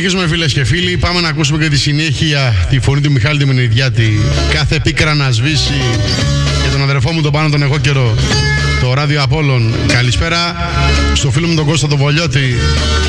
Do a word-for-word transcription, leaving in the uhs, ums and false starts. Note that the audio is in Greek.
Συνεχίζουμε φίλες και φίλοι. Πάμε να ακούσουμε και τη συνέχεια τη φωνή του Μιχάλη του Μενιδιάτη. Κάθε πίκρα να σβήσει. Και τον αδερφό μου τον Πάνο τον εγώ καιρό. Το ράδιο Απόλλων. Καλησπέρα στο φίλο μου τον Κώστα τον Βολιώτη.